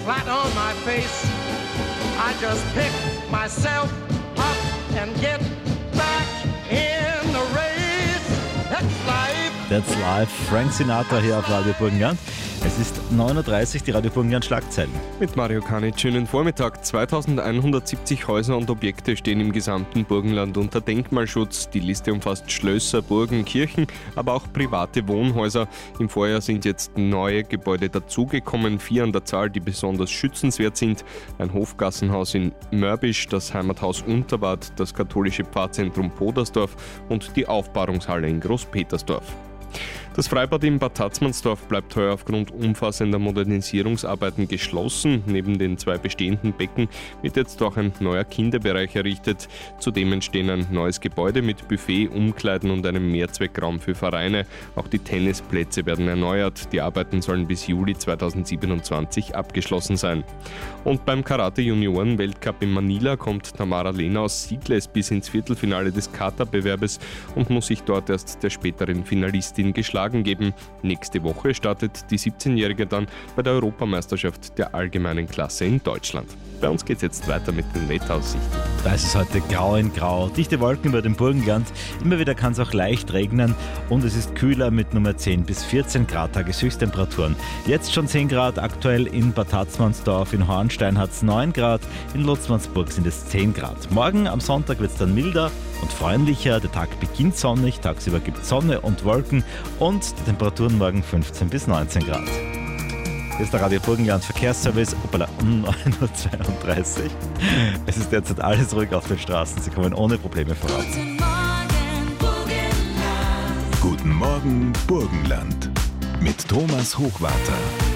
flat on my face. I just pick myself up and get back in the race. That's life. That's life. Frank Sinatra hier auf Radio Burgenland. Es ist 9.30 Uhr, die Radio Burgenland Schlagzeilen. Mit Mario Kanic, schönen Vormittag. 2170 Häuser und Objekte stehen im gesamten Burgenland unter Denkmalschutz. Die Liste umfasst Schlösser, Burgen, Kirchen, aber auch private Wohnhäuser. Im Vorjahr sind jetzt neue Gebäude dazugekommen, 4 an der Zahl, die besonders schützenswert sind. Ein Hofgassenhaus in Mörbisch, das Heimathaus Unterwart, das katholische Pfarrzentrum Podersdorf und die Aufbahrungshalle in Großpetersdorf. Das Freibad in Bad Tatzmannsdorf bleibt heuer aufgrund umfassender Modernisierungsarbeiten geschlossen. Neben den 2 bestehenden Becken wird jetzt auch ein neuer Kinderbereich errichtet. Zudem entstehen ein neues Gebäude mit Buffet, Umkleiden und einem Mehrzweckraum für Vereine. Auch die Tennisplätze werden erneuert. Die Arbeiten sollen bis Juli 2027 abgeschlossen sein. Und beim Karate-Junioren-Weltcup in Manila kommt Tamara Lehner aus Sigles bis ins Viertelfinale des Kata-Bewerbes und muss sich dort erst der späteren Finalistin geschlagen geben. Nächste Woche startet die 17-Jährige dann bei der Europameisterschaft der allgemeinen Klasse in Deutschland. Bei uns geht es jetzt weiter mit den Wetteraussichten. Da ist es heute grau in grau, dichte Wolken über dem Burgenland. Immer wieder kann es auch leicht regnen und es ist kühler mit Nummer 10 bis 14 Grad Tageshöchsttemperaturen. Jetzt schon 10 Grad, aktuell in Bad Tatzmannsdorf, in Hornstein hat es 9 Grad, in Lotzmannsburg sind es 10 Grad. Morgen am Sonntag wird es dann milder und freundlicher. Der Tag beginnt sonnig, tagsüber gibt es Sonne und Wolken und die Temperaturen morgen 15 bis 19 Grad. Hier ist der Radio Burgenland Verkehrsservice, um 9.32 Uhr. Es ist derzeit alles ruhig auf den Straßen, Sie kommen ohne Probleme voran. Guten Morgen, Burgenland. Mit Thomas Hochwarter.